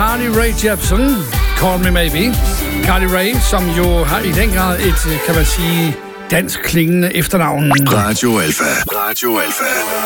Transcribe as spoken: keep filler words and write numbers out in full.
Carly Rae Jepsen, Call Me Maybe. Carly Rae, som jo har i den grad et, kan man sige, dansk klingende efternavn. Radio Alpha. Radio Alpha.